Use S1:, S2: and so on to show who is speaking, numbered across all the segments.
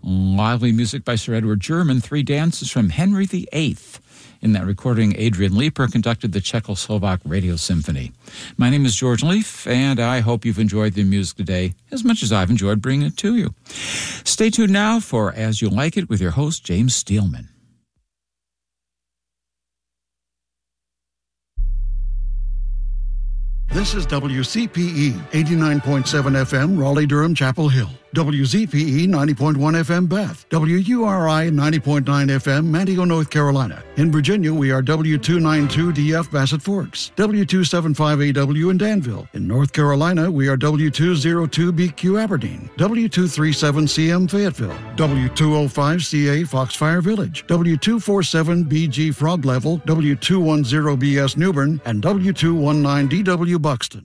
S1: Lively music by Sir Edward German, three dances from Henry VIII. In that recording, Adrian Leeper conducted the Czechoslovak Radio Symphony. My name is George Leaf, and I hope you've enjoyed the music today as much as I've enjoyed bringing it to you. Stay tuned now for As You Like It with your host, James Steelman.
S2: This is WCPE 89.7 FM, Raleigh-Durham, Chapel Hill. WZPE 90.1 FM, Bath. WURI 90.9 FM, Manteo, North Carolina. In Virginia, we are W292DF, Bassett Forks. W275AW in Danville. In North Carolina, we are W202BQ, Aberdeen. W237CM, Fayetteville. W205CA, Foxfire Village. W247BG, Frog Level. W210BS, Newbern. And W219DW, Buxton.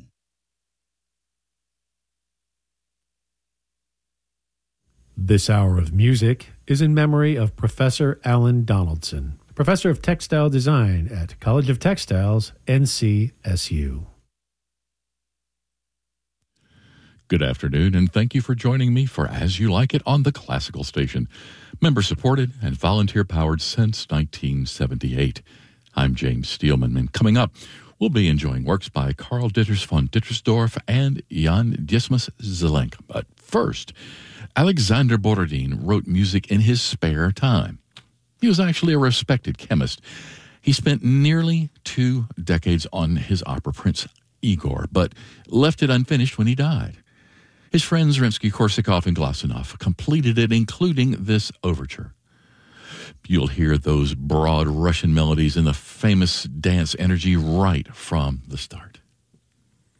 S3: This hour of music is in memory of Professor Alan Donaldson, Professor of Textile Design at College of Textiles, NCSU.
S4: Good afternoon, and thank you for joining me for As You Like It on the Classical Station. Member-supported and volunteer-powered since 1978. I'm James Steelman, and coming up, we'll be enjoying works by Karl Ditters von Dittersdorf and Jan Dismas Zelenka. But first, Alexander Borodin wrote music in his spare time. He was actually a respected chemist. He spent nearly 2 decades on his opera Prince Igor, but left it unfinished when he died. His friends Rimsky-Korsakov and Glazunov completed it, including this overture. You'll hear those broad Russian melodies and the famous dance energy right from the start.